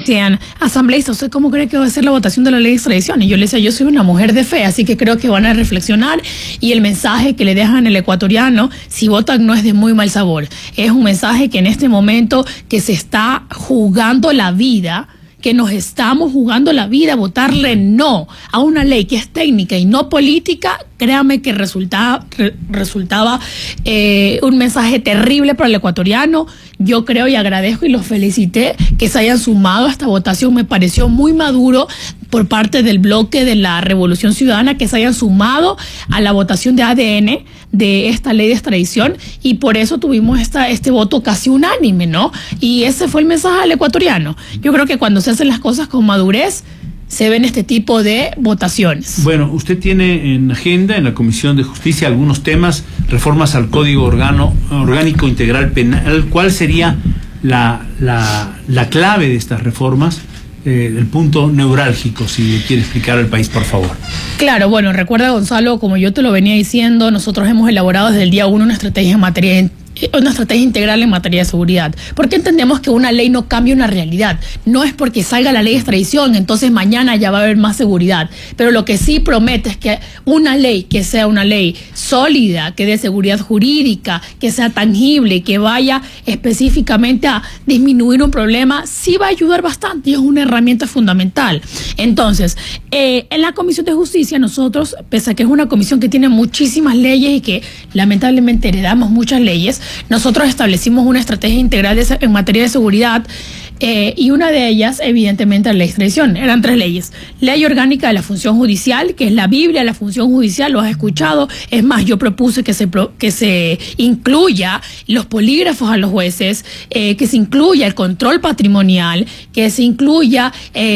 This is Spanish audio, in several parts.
decían, asambleísta, ¿usted cómo cree que va a ser la votación de la ley de extradición? Y yo le decía, yo soy una mujer de fe, así que creo que van a reflexionar, y el mensaje que le dejan al ecuatoriano, si votan, no es de muy mal sabor. Es un mensaje que en este momento que se está jugando la vida, que nos estamos jugando la vida, votarle no a una ley que es técnica y no política, créame que resultaba un mensaje terrible para el ecuatoriano. Yo creo y agradezco y los felicité que se hayan sumado a esta votación. Me pareció muy maduro por parte del bloque de la Revolución Ciudadana que se hayan sumado a la votación de ADN de esta ley de extradición, y por eso tuvimos este voto casi unánime, ¿no? Y ese fue el mensaje al ecuatoriano. Yo creo que cuando se hacen las cosas con madurez, se ven este tipo de votaciones. Bueno, usted tiene en agenda en la Comisión de Justicia algunos temas, reformas al Código Orgánico Integral Penal. ¿Cuál sería la clave de estas reformas? El punto neurálgico, si le quiere explicar al país, por favor. Claro, bueno, recuerda, Gonzalo, como yo te lo venía diciendo, nosotros hemos elaborado desde el día 1 una estrategia integral en materia de seguridad, porque entendemos que una ley no cambia una realidad. No es porque salga la ley de extradición, entonces mañana ya va a haber más seguridad, pero lo que sí promete es que una ley que sea una ley sólida, que dé seguridad jurídica, que sea tangible, que vaya específicamente a disminuir un problema, sí va a ayudar bastante y es una herramienta fundamental. Entonces, en la Comisión de Justicia nosotros, pese a que es una comisión que tiene muchísimas leyes y que lamentablemente heredamos muchas leyes, nosotros establecimos una estrategia integral en materia de seguridad, y una de ellas, evidentemente, la ley de extradición. Eran 3 leyes. Ley orgánica de la función judicial, que es la Biblia de la función judicial, lo has escuchado. Es más, yo propuse que se incluya los polígrafos a los jueces, que se incluya el control patrimonial, que se incluya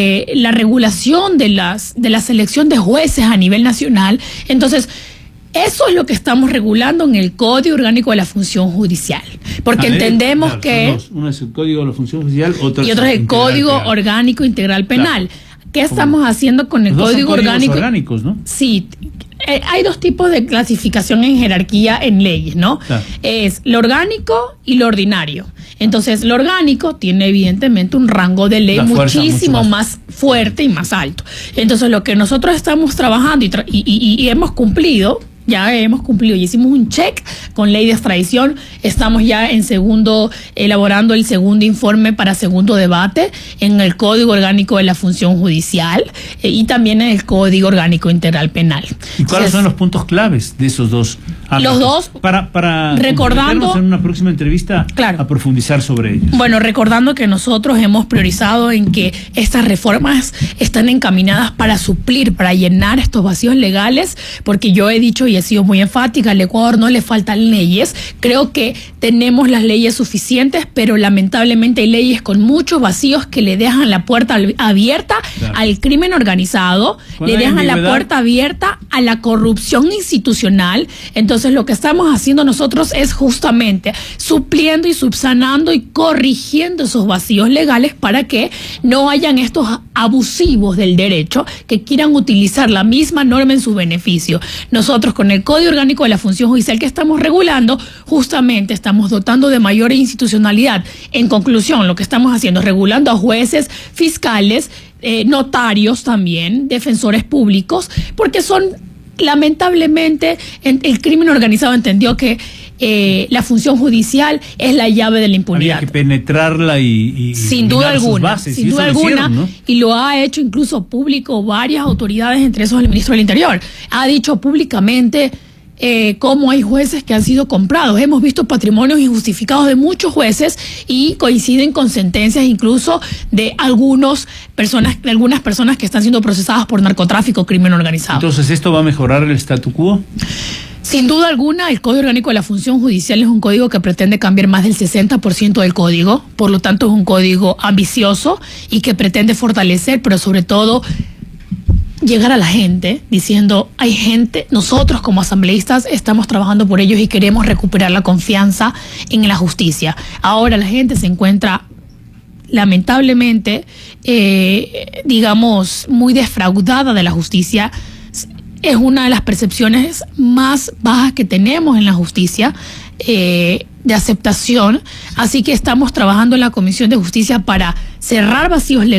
la regulación de la selección de jueces a nivel nacional. Entonces, eso es lo que estamos regulando en el Código Orgánico de la Función Judicial, porque entendemos que uno es el Código de la Función Judicial, otro es el Código Orgánico Integral Penal. Claro. ¿Qué estamos haciendo con el Código Orgánico? Orgánicos, ¿no? Sí. Hay 2 tipos de clasificación en jerarquía en leyes, ¿no? Claro. Es lo orgánico y lo ordinario. Entonces, lo orgánico tiene evidentemente un rango de ley muchísimo más fuerte y más alto. Entonces, lo que nosotros estamos trabajando y hemos cumplido, ya hemos cumplido y hicimos un check con ley de extradición. Estamos ya elaborando el segundo informe para segundo debate en el Código Orgánico de la Función Judicial, y también en el Código Orgánico Integral Penal. ¿Y cuáles son los puntos claves de esos dos ámbitos? Los dos, para recordando en una próxima entrevista, claro, a profundizar sobre ellos. Bueno, recordando que nosotros hemos priorizado en que estas reformas están encaminadas para suplir, para llenar estos vacíos legales, porque yo he dicho y he sido muy enfática, al Ecuador no le faltan leyes. Creo que tenemos las leyes suficientes, pero lamentablemente hay leyes con muchos vacíos que le dejan la puerta abierta, claro, al crimen organizado, le dejan la puerta abierta a la corrupción institucional. Entonces, lo que estamos haciendo nosotros es justamente supliendo y subsanando y corrigiendo esos vacíos legales para que no hayan estos abusivos del derecho que quieran utilizar la misma norma en su beneficio. Nosotros, con el Código Orgánico de la Función Judicial que estamos regulando, justamente estamos dotando de mayor institucionalidad. En conclusión, lo que estamos haciendo es regulando a jueces, fiscales, notarios también, defensores públicos, porque son, lamentablemente, el crimen organizado entendió que la función judicial es la llave de la impunidad. Había que penetrarla y sin duda alguna, bases, sin duda alguna, ¿no? Y lo ha hecho incluso público varias autoridades, entre esos el ministro del Interior. Ha dicho públicamente cómo hay jueces que han sido comprados. Hemos visto patrimonios injustificados de muchos jueces y coinciden con sentencias incluso de algunas personas que están siendo procesadas por narcotráfico, crimen organizado. Entonces, ¿esto va a mejorar el statu quo? Sin duda alguna, el Código Orgánico de la Función Judicial es un código que pretende cambiar más del 60% del código, por lo tanto es un código ambicioso y que pretende fortalecer, pero sobre todo llegar a la gente diciendo, hay gente, nosotros como asambleístas estamos trabajando por ellos y queremos recuperar la confianza en la justicia. Ahora la gente se encuentra lamentablemente, digamos, muy defraudada de la justicia. Es una de las percepciones más bajas que tenemos en la justicia, de aceptación. Así que estamos trabajando en la Comisión de Justicia para cerrar vacíos legales.